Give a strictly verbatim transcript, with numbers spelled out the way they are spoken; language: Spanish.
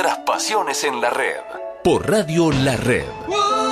Nuestras pasiones en la red. Por Radio La Red.